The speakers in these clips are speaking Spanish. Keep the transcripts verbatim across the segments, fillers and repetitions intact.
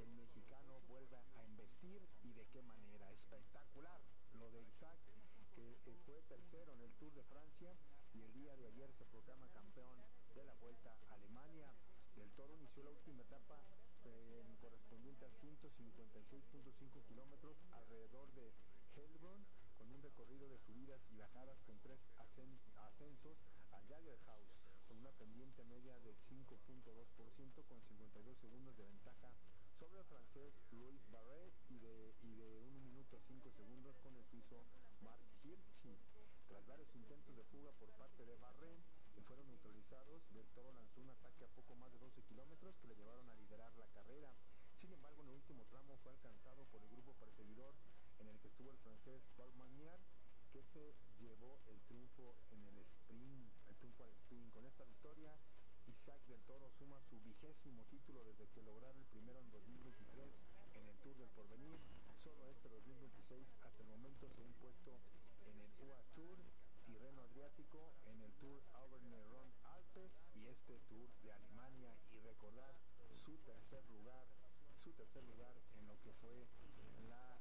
el mexicano vuelve a embestir y de qué manera. Espectacular lo de Isaac, que fue tercero en el Tour de Francia y el día de ayer se proclama campeón de la Vuelta a Alemania. Del Toro inició la última etapa eh, correspondiente a ciento cincuenta y seis punto cinco kilómetros alrededor de Heilbronn, con un recorrido de subidas y bajadas con tres ascen- ascensos a Jagerhaus, con una pendiente media de cinco punto dos por ciento, con cincuenta y dos segundos de ventaja sobre el francés Louis Barret y de, y de un minuto cinco segundos con el suizo Marc Hirschi. Tras varios intentos de fuga por parte de Barret, que fueron neutralizados, Del Toro lanzó un ataque a poco más de doce kilómetros que le llevaron a liderar la carrera. Sin embargo, en el último tramo fue alcanzado por el grupo perseguidor en el que estuvo el francés Paul Magnard, que se llevó el triunfo en el sprint, el triunfo al sprint. Con esta victoria, Isaac Del Toro suma su vigésimo título desde que lograra el primero en dos mil veintitrés en el Tour del Porvenir. Solo este dos mil veintiséis hasta el momento se ha impuesto en el U A E Tour, Tirreno Adriático, en el Tour Auvergne-Rhône-Alpes y este Tour de Alemania, y recordar su tercer lugar, su tercer lugar en lo que fue la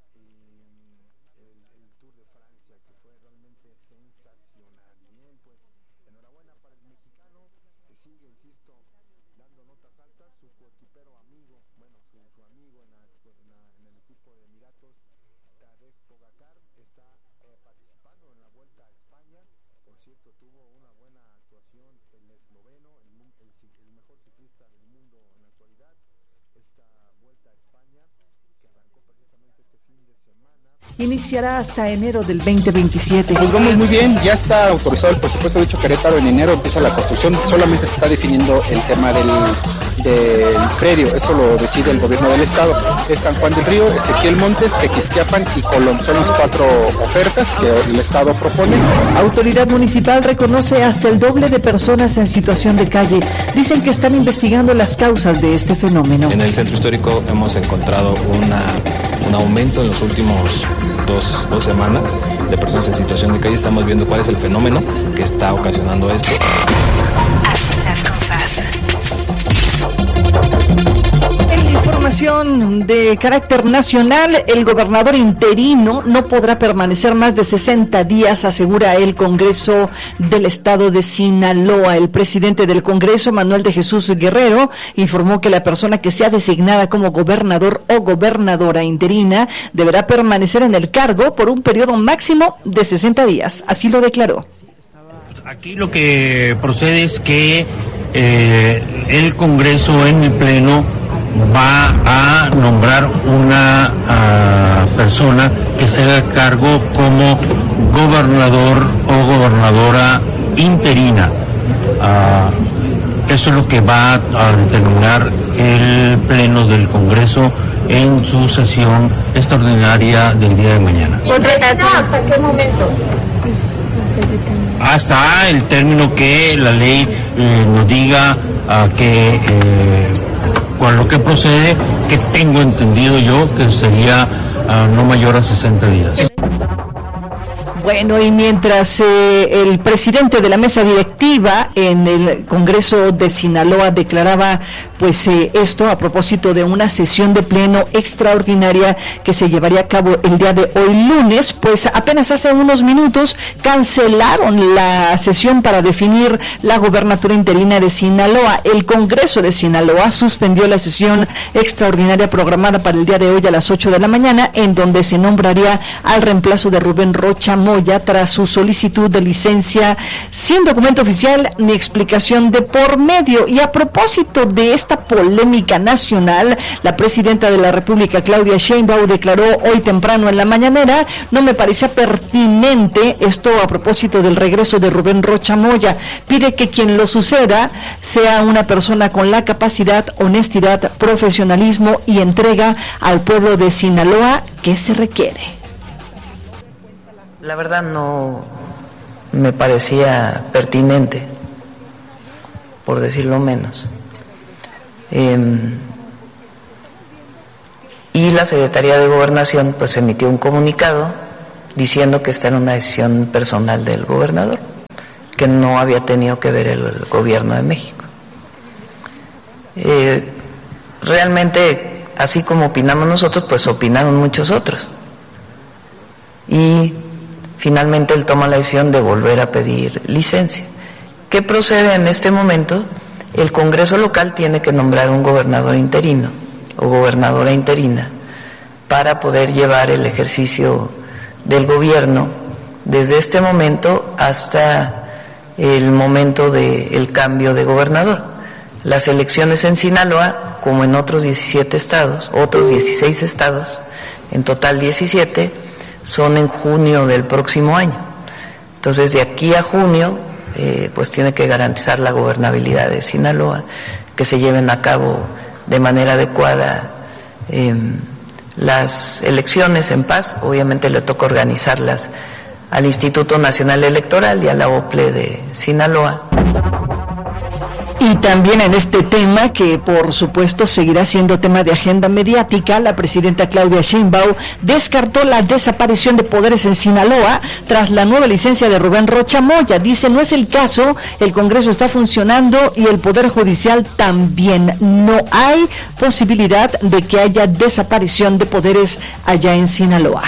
eh, el, el Tour de Francia, que fue realmente sensacional. Bien, pues enhorabuena para el mexicano, que sigue, insisto, dando notas altas. Su coequipero amigo, bueno, su, su amigo en, la, en, la, en el equipo de Emiratos, Tadej Pogacar, está eh, participando en la Vuelta a España. Por cierto, tuvo una buena actuación el esloveno, el, el, el mejor ciclista del mundo en la actualidad. Esta Vuelta a España, que arrancó precisamente este fin de semana, iniciará hasta enero del veinte veintisiete. Pues vamos muy bien, ya está autorizado el presupuesto. De hecho, Querétaro en enero empieza la construcción, solamente se está definiendo el tema del, del predio, eso lo decide el gobierno del estado. Es San Juan del Río, Ezequiel Montes, Tequisquiapan y Colón, son las cuatro ofertas que el estado propone. Autoridad municipal reconoce hasta el doble de personas en situación de calle. Dicen que están investigando las causas de este fenómeno. En el centro histórico hemos encontrado una, un aumento en los últimos dos, dos semanas de personas en situación de calle. Estamos viendo cuál es el fenómeno que está ocasionando esto. Así las cosas. En información de carácter nacional, el gobernador interino no podrá permanecer más de sesenta días, asegura el Congreso del Estado de Sinaloa. El presidente del Congreso, Manuel de Jesús Guerrero, informó que la persona que sea designada como gobernador o gobernadora interina deberá permanecer en el cargo por un periodo máximo de sesenta días. Así lo declaró. Aquí lo que procede es que eh, el Congreso en el Pleno va a nombrar una uh, persona que se haga cargo como gobernador o gobernadora interina. Uh, eso es lo que va a determinar el Pleno del Congreso en su sesión extraordinaria del día de mañana. ¿Hasta qué momento? Hasta el término que la ley eh, nos diga uh, que eh, con lo que procede, que tengo entendido yo que sería uh, no mayor a sesenta días. Bueno, y mientras eh, el presidente de la mesa directiva en el Congreso de Sinaloa declaraba pues eh, esto a propósito de una sesión de pleno extraordinaria que se llevaría a cabo el día de hoy lunes, pues apenas hace unos minutos cancelaron la sesión para definir la gobernatura interina de Sinaloa. El Congreso de Sinaloa suspendió la sesión extraordinaria programada para el día de hoy a las ocho de la mañana, en donde se nombraría al reemplazo de Rubén Rocha Moya tras su solicitud de licencia sin documento oficial ni explicación de por medio. Y a propósito de esta polémica nacional, la presidenta de la República, Claudia Sheinbaum, declaró hoy temprano en la mañanera: no me parecía pertinente esto a propósito del regreso de Rubén Rocha Moya. Pide que quien lo suceda sea una persona con la capacidad, honestidad, profesionalismo y entrega al pueblo de Sinaloa que se requiere. La verdad no me parecía pertinente, por decirlo menos. Eh, y la Secretaría de Gobernación pues emitió un comunicado diciendo que esta era una decisión personal del gobernador, que no había tenido que ver el gobierno de México. Eh, realmente así como opinamos nosotros, pues opinaron muchos otros. Y finalmente él toma la decisión de volver a pedir licencia. ¿Qué procede en este momento? El Congreso local tiene que nombrar un gobernador interino o gobernadora interina para poder llevar el ejercicio del gobierno desde este momento hasta el momento del cambio de gobernador. Las elecciones en Sinaloa, como en otros diecisiete estados, otros dieciséis estados, en total diecisiete, son en junio del próximo año. Entonces, de aquí a junio, eh, pues tiene que garantizar la gobernabilidad de Sinaloa, que se lleven a cabo de manera adecuada eh, las elecciones en paz. Obviamente le toca organizarlas al Instituto Nacional Electoral y a la O P L E de Sinaloa. Y también en este tema, que por supuesto seguirá siendo tema de agenda mediática, la presidenta Claudia Sheinbaum descartó la desaparición de poderes en Sinaloa tras la nueva licencia de Rubén Rocha Moya. Dice, no es el caso, el Congreso está funcionando y el Poder Judicial también. No hay posibilidad de que haya desaparición de poderes allá en Sinaloa.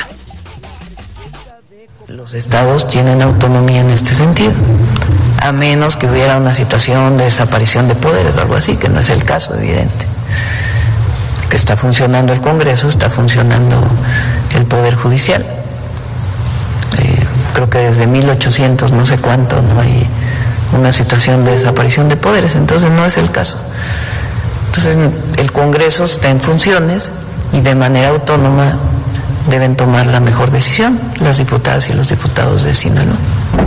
Los estados tienen autonomía en este sentido, a menos que hubiera una situación de desaparición de poderes o algo así, que no es el caso, evidente. Que está funcionando el Congreso, está funcionando el Poder Judicial. Eh, creo que desde mil ochocientos no sé cuánto no hay una situación de desaparición de poderes, entonces no es el caso. Entonces el Congreso está en funciones y de manera autónoma deben tomar la mejor decisión las diputadas y los diputados de Sinaloa.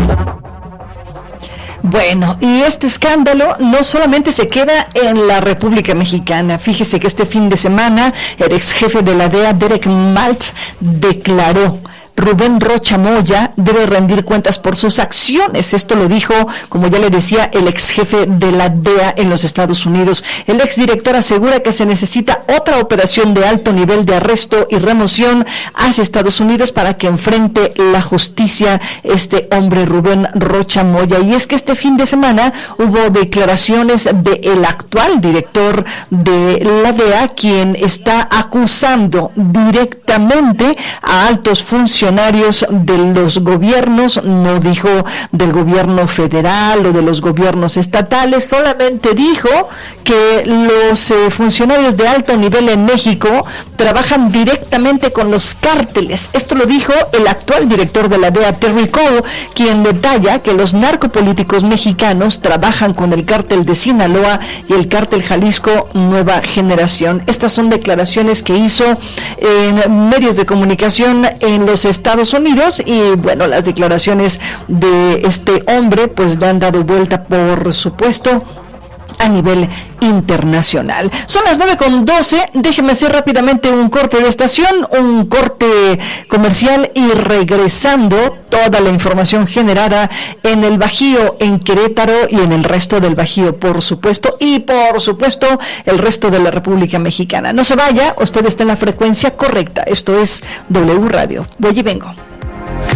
Bueno, y este escándalo no solamente se queda en la República Mexicana. Fíjese que este fin de semana el ex jefe de la D E A, Derek Maltz, declaró: Rubén Rocha Moya debe rendir cuentas por sus acciones. Esto lo dijo, como ya le decía, el ex jefe de la D E A en los Estados Unidos. El exdirector asegura que se necesita otra operación de alto nivel de arresto y remoción hacia Estados Unidos para que enfrente la justicia este hombre Rubén Rocha Moya. Y es que este fin de semana hubo declaraciones del actual director de la D E A, quien está acusando directamente a altos funcionarios de los gobiernos, no dijo del gobierno federal o de los gobiernos estatales, solamente dijo que los eh, funcionarios de alto nivel en México trabajan directamente con los cárteles. Esto lo dijo el actual director de la D E A, Terry Cole, quien detalla que los narcopolíticos mexicanos trabajan con el cártel de Sinaloa y el cártel Jalisco Nueva Generación. Estas son declaraciones que hizo en medios de comunicación en los Estados Unidos, y bueno, las declaraciones de este hombre pues le han dado vuelta, por supuesto, a nivel internacional. Son las nueve con doce, déjeme hacer rápidamente un corte de estación, un corte comercial, y regresando toda la información generada en el Bajío, en Querétaro y en el resto del Bajío, por supuesto, y por supuesto el resto de la República Mexicana. No se vaya, usted está en la frecuencia correcta, esto es W Radio. Voy y vengo.